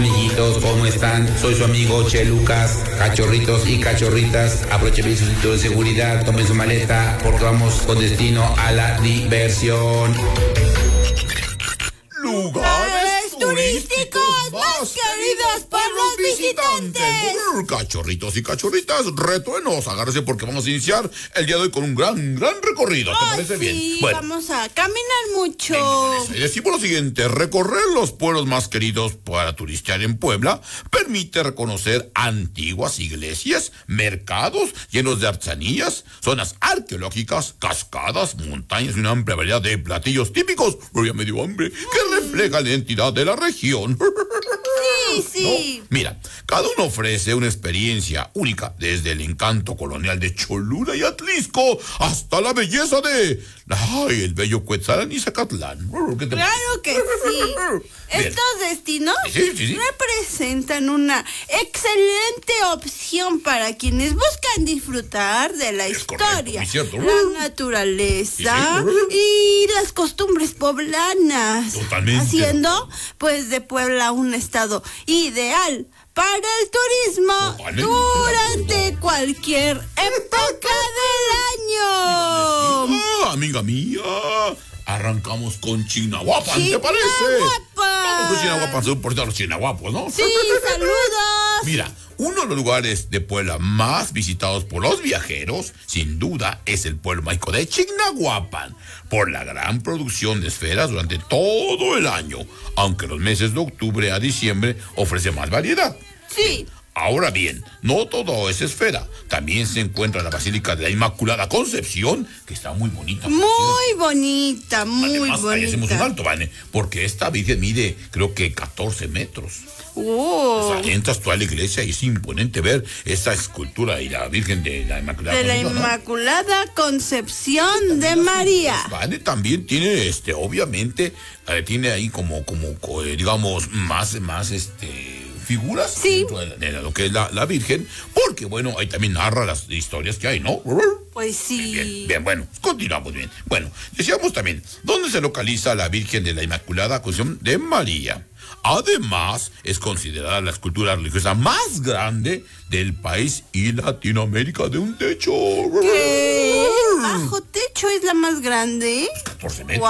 Amiguitos, ¿cómo están? Soy su amigo Che Lucas. Cachorritos y cachorritas, aprovechen bien su cinturón de seguridad, tomen su maleta, porque vamos con destino a la diversión. Lugares turísticos más queridos por los visitantes. Cachorritos y cachorritas, retruenos, agárrense porque vamos a iniciar el día de hoy con un gran recorrido. ¿Te parece bien? Sí, bueno, vamos a caminar mucho. Y decimos lo siguiente: recorrer los pueblos más queridos para turistear en Puebla permite reconocer antiguas iglesias, mercados llenos de artesanías, zonas arqueológicas, cascadas, montañas y una amplia variedad de platillos típicos, pero ya me dio hambre, que refleja la identidad de la región. Sí. ¿No? Mira, cada uno ofrece una experiencia única, desde el encanto colonial de Cholula y Atlisco hasta la belleza de el bello Cuetzalan y Zacatlán. Claro que sí. Estos destinos representan una excelente opción para quienes buscan disfrutar de la historia, la naturaleza y las costumbres poblanas. Totalmente. Haciendo pues de Puebla un estado ideal para el turismo durante cualquier época del año. Amiga mía, arrancamos con Chignahuapan, ¿te parece? Vamos con Chignahuapan, por los chignahuapos, ¿no? Sí, saludos. Mira, uno de los lugares de Puebla más visitados por los viajeros, sin duda, es el pueblo mágico de Chignahuapan, por la gran producción de esferas durante todo el año, aunque los meses de octubre a diciembre ofrece más variedad. Sí. Ahora bien, no todo es esfera. También se encuentra la Basílica de la Inmaculada Concepción, que está muy bonita. Muy bonita. Ahí hacemos un alto, ¿vale? Porque esta virgen mide, creo que 14 metros. O sea, entras tú a la iglesia y es imponente ver esta escultura y la Virgen de la Inmaculada Concepción. De la Inmaculada Concepción de María. Vale, también tiene, obviamente, tiene ahí como digamos, más, figuras dentro de lo que es la Virgen, porque bueno, ahí también narra las historias que hay, ¿no? Pues sí. Bien, bueno, continuamos bien. Bueno, decíamos también, ¿dónde se localiza la Virgen de la Inmaculada Concepción de María? Además, es considerada la escultura religiosa más grande del país y Latinoamérica de un techo. ¿Qué? ¿Bajo techo es la más grande? 14 metros.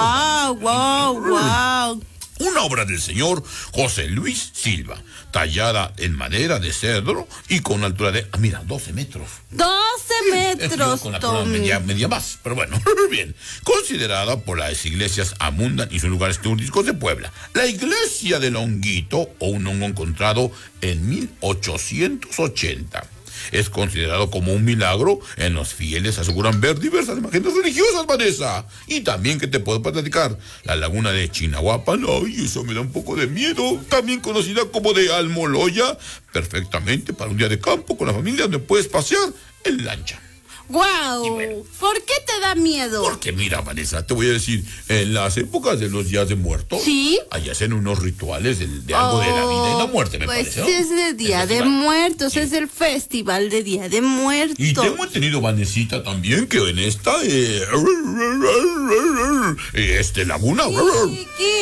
Wow. Una obra del señor José Luis Silva, tallada en madera de cedro y con una altura de, 12 metros. 12 metros, con la altura media más, pero bueno, bien. Considerada por las iglesias Amundan y sus lugares turísticos de Puebla. La iglesia del Honguito, o un hongo encontrado en 1880. Es considerado como un milagro. En los fieles aseguran ver diversas imágenes religiosas, Vanessa. Y también, que te puedo platicar, la laguna de Chignahuapan, eso me da un poco de miedo, también conocida como de Almoloya, perfectamente para un día de campo con la familia, donde puedes pasear en lancha. ¡Guau! Bueno, ¿por qué te da miedo? Porque mira, Vanessa, te voy a decir, en las épocas de los días de muertos, ¿sí? ahí hacen unos rituales de algo de la vida y la muerte, me parece, ¿no? Es el Día de Muertos, es el festival de Día de Muertos. Y tengo entendido, Vanesita, también, que en esta laguna